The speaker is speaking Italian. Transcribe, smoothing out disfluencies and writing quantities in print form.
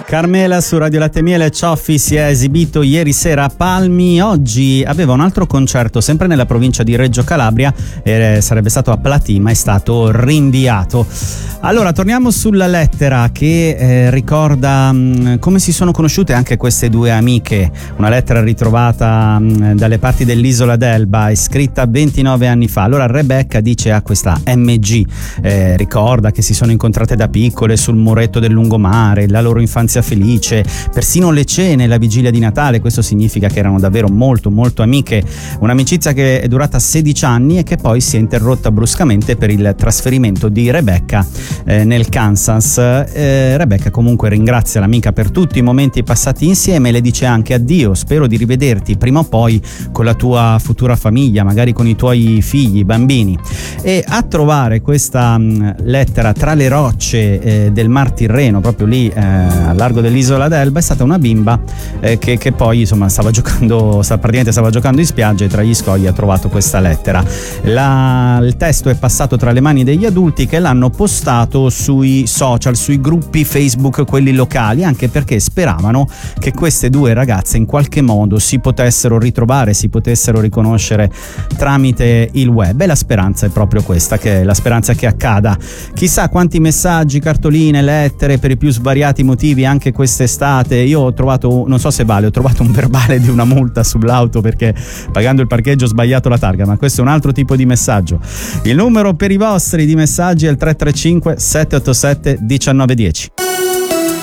Carmela su Radio Latte Miele. Cioffi si è esibito ieri sera a Palmi, oggi aveva un altro concerto sempre nella provincia di Reggio Calabria, sarebbe stato a Platì ma è stato rinviato. Allora torniamo sulla lettera che ricorda come si sono conosciute anche queste due amiche, una lettera ritrovata dalle parti dell'isola d'Elba e scritta 29 anni fa. Allora Rebecca dice a questa MG, ricorda che si sono incontrate da piccole sul muretto del lungomare, la loro infanzia felice, persino le cene, la vigilia di Natale. Questo significa che erano davvero molto molto amiche, un'amicizia che è durata 16 anni e che poi si è interrotta bruscamente per il trasferimento di Rebecca nel Kansas. Rebecca comunque ringrazia l'amica per tutti i momenti passati insieme e le dice anche addio, spero di rivederti prima o poi con la tua futura famiglia, magari con i tuoi figli, bambini. E a trovare questa lettera tra le rocce del Mar Tirreno, proprio lì al largo dell'isola d'Elba, è stata una bimba che poi insomma stava giocando in spiaggia e tra gli scogli ha trovato questa lettera. Il testo è passato tra le mani degli adulti che l'hanno postato sui social, sui gruppi Facebook, quelli locali, anche perché speravano che queste due ragazze in qualche modo si potessero ritrovare, si potessero riconoscere tramite il web, e la speranza è proprio questa, che è la speranza che accada. Chissà quanti messaggi, cartoline, lettere per i più svariati motivi anche quest'estate. Io ho trovato, non so se vale, ho trovato un verbale di una multa sull'auto perché pagando il parcheggio ho sbagliato la targa, ma questo è un altro tipo di messaggio. Il numero per i vostri di messaggi è il 335 787 1910.